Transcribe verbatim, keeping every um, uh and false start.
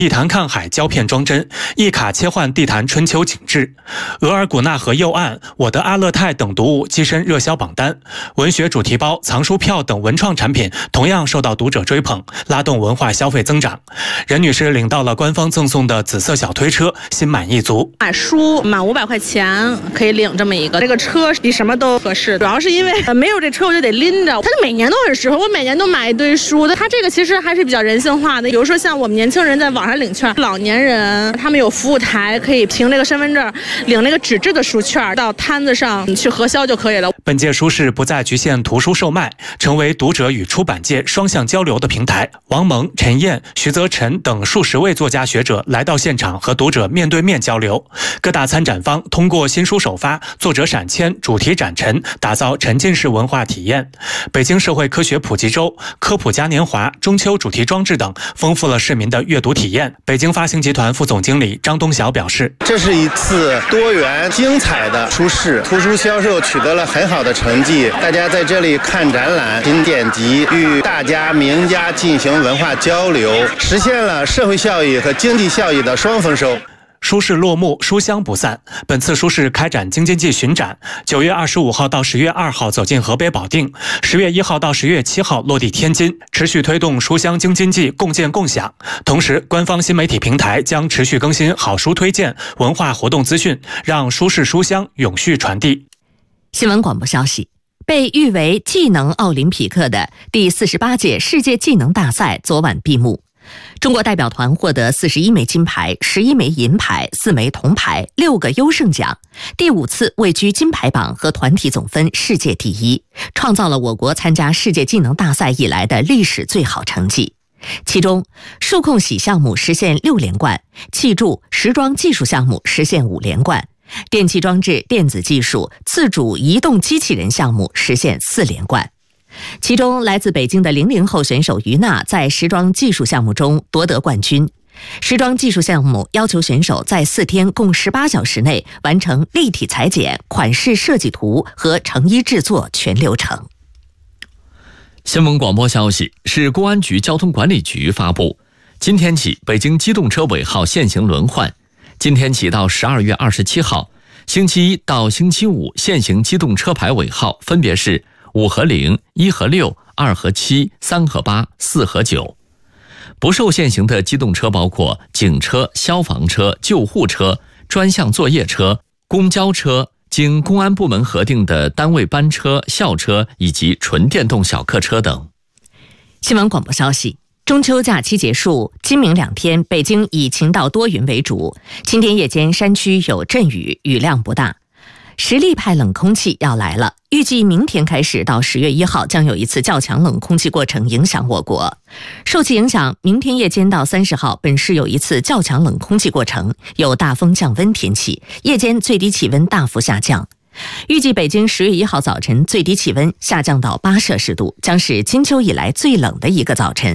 地坛看海胶片装帧，一卡切换地坛春秋景致。额尔古纳河右岸、我的阿勒泰等读物跻身热销榜单。文学主题包、藏书票等文创产品同样受到读者追捧，拉动文化消费增长。任女士领到了官方赠送的紫色小推车，心满意足。 买书满五百块钱可以领这么一个，这个车比什么都合适。主要是因为没有这车我就得拎着，它就每年都很适合。我每年都买一堆书，它这个其实还是比较人性化的。比如说像我们年轻人在网上领券，老年人他们有服务台，可以凭这个身份证领那个纸质的书券，到摊子上去核销就可以了。 本届书市不再局限图书售卖，成为读者与出版界双向交流的平台。王蒙、陈燕、徐泽辰等数十位作家学者来到现场和读者面对面交流。各大参展方通过新书首发、作者闪签、主题展陈，打造沉浸式文化体验。北京社会科学普及周、科普嘉年华、中秋主题装置等，丰富了市民的阅读体验。北京发行集团副总经理张东晓表示， 这是一次多元精彩的书市，图书销售取得了很好的成绩，大家在这里看展览、听典籍，与大家名家进行文化交流，实现了社会效益和经济效益的双丰收。 书市落幕，书香不散。本次书市开展京津冀巡展，九月二十五号到十月二号走进河北保定，十月一号到十月七号落地天津，持续推动书香京津冀共建共享。同时，官方新媒体平台将持续更新好书推荐、文化活动资讯，让书市书香永续传递。 新闻广播消息。被誉为技能奥林匹克的第四十八届世界技能大赛昨晚闭幕。中国代表团获得四十一枚金牌、十一枚银牌、四枚铜牌、六个优胜奖，第五次位居金牌榜和团体总分世界第一，创造了我国参加世界技能大赛以来的历史最好成绩。其中，数控洗项目实现六连冠，器筑、时装技术项目实现五连冠，电气装置、电子技术、自主移动机器人项目实现四连冠。其中，来自北京的零零后选手于娜在时装技术项目中夺得冠军。时装技术项目要求选手在四天共十八小时内完成立体裁剪、款式设计图和成衣制作全流程。 新闻广播消息是公安局交通管理局发布，今天起北京机动车尾号限行轮换，今天起到十二月二十七号，星期一到星期五限行机动车牌尾号分别是五和零、一和六、二和七、三和八、四和九。不受限行的机动车包括警车、消防车、救护车、专项作业车、公交车、经公安部门核定的单位班车、校车以及纯电动小客车等。 新闻广播消息。中秋假期结束，今明两天，北京以晴到多云为主，今天夜间山区有阵雨，雨量不大。实力派冷空气要来了，预计明天开始到十月一号将有一次较强冷空气过程影响我国。受其影响，明天夜间到三十号本市有一次较强冷空气过程，有大风降温天气，夜间最低气温大幅下降。预计北京十月一号早晨最低气温下降到八摄氏度，将是金秋以来最冷的一个早晨。